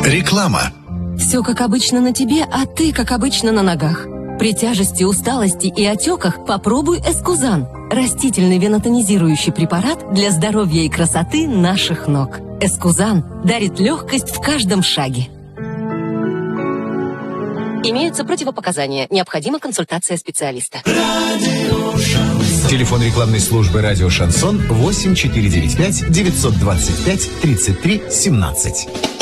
Реклама. Все как обычно на тебе, а ты как обычно на ногах. При тяжести, усталости и отеках попробуй Эскузан. Растительный венотонизирующий препарат для здоровья и красоты наших ног. Эскузан дарит легкость в каждом шаге. Имеются противопоказания. Необходима консультация специалиста. Телефон рекламной службы «Радио Шансон» 8495 925 33 17.